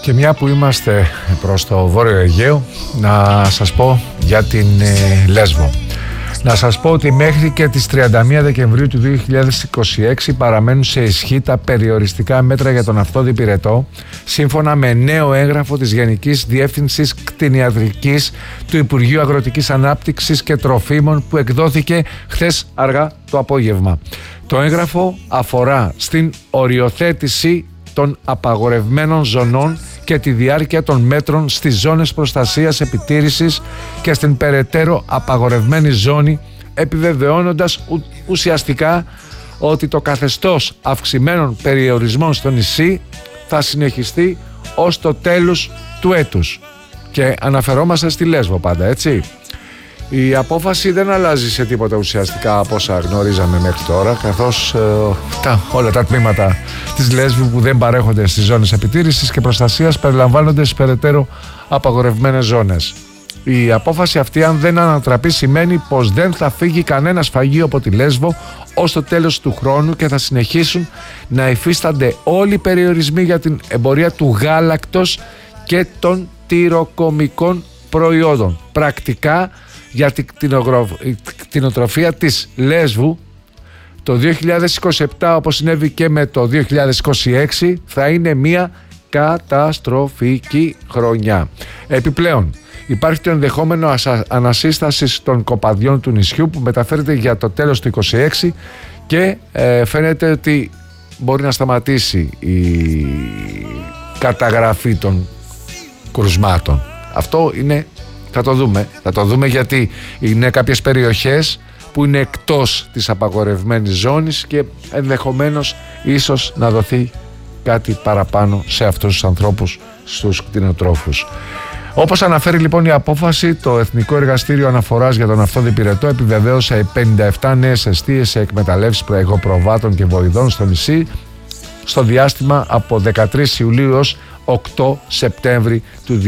Και μια που είμαστε προς το Βόρειο Αιγαίο, να σας πω για την Λέσβο. Να σας πω ότι μέχρι και τις 31 Δεκεμβρίου του 2026 παραμένουν σε ισχύ τα περιοριστικά μέτρα για τον αυτόδη πυρετό, σύμφωνα με νέο έγγραφο της Γενικής Διεύθυνσης Κτηνιατρικής του Υπουργείου Αγροτικής Ανάπτυξης και Τροφίμων, που εκδόθηκε χθες αργά το απόγευμα. Το έγγραφο αφορά στην οριοθέτηση των απαγορευμένων ζωνών και τη διάρκεια των μέτρων στις ζώνες προστασίας επιτήρησης και στην περαιτέρω απαγορευμένη ζώνη, επιβεβαιώνοντας ουσιαστικά ότι το καθεστώς αυξημένων περιορισμών στο νησί θα συνεχιστεί ως το τέλος του έτους. Και αναφερόμαστε στη Λέσβο πάντα, έτσι. Η απόφαση δεν αλλάζει σε τίποτα ουσιαστικά από όσα γνωρίζαμε μέχρι τώρα, καθώς όλα τα τμήματα της Λέσβου που δεν παρέχονται στις ζώνες επιτήρησης και προστασίας περιλαμβάνονται στις περαιτέρω απαγορευμένες ζώνες. Η απόφαση αυτή, αν δεν ανατραπεί, σημαίνει πως δεν θα φύγει κανένα σφαγείο από τη Λέσβο ως το τέλος του χρόνου και θα συνεχίσουν να υφίστανται όλοι οι περιορισμοί για την εμπορία του γάλακτος και των τυροκομικών προϊόντων. Πρακτικά, για την κτηνοτροφία της Λέσβου το 2027, όπως συνέβη και με το 2026, θα είναι μια καταστροφική χρονιά. Επιπλέον, υπάρχει το ενδεχόμενο ανασύστασης των κοπαδιών του νησιού που μεταφέρεται για το τέλος του 2026 και φαίνεται ότι μπορεί να σταματήσει η καταγραφή των κρουσμάτων. Αυτό είναι... Θα το δούμε γιατί είναι κάποιες περιοχές που είναι εκτός της απαγορευμένης ζώνης και ενδεχομένως ίσως να δοθεί κάτι παραπάνω σε αυτούς τους ανθρώπους, στους κτηνοτρόφους. Όπως αναφέρει λοιπόν η απόφαση, το Εθνικό Εργαστήριο Αναφοράς για τον Αυτόδη Πυρετό επιβεβαίωσε 57 νέες εστίες σε εκμεταλλεύσεις προεγωπροβάτων και βοηδών στο νησί στο διάστημα από 13 Ιουλίου έως 8 Σεπτέμβρη του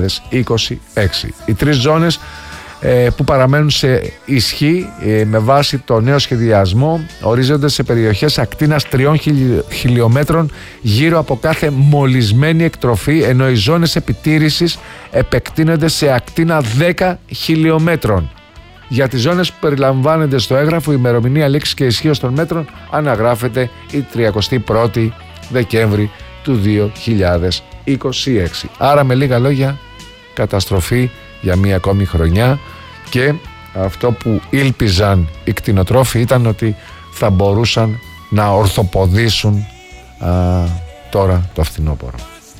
2026. Οι τρεις ζώνες που παραμένουν σε ισχύ με βάση το νέο σχεδιασμό ορίζονται σε περιοχές ακτίνας 3 χιλιόμετρων γύρω από κάθε μολυσμένη εκτροφή, ενώ οι ζώνες επιτήρησης επεκτείνονται σε ακτίνα 10 χιλιόμετρων. Για τις ζώνες που περιλαμβάνονται στο έγγραφο, η ημερομηνία λήξης και ισχύως των μέτρων αναγράφεται η 31η Δεκέμβρη του 2026. Άρα, με λίγα λόγια, καταστροφή για μία ακόμη χρονιά, και αυτό που ήλπιζαν οι κτηνοτρόφοι ήταν ότι θα μπορούσαν να ορθοποδήσουν τώρα το φθινόπωρο.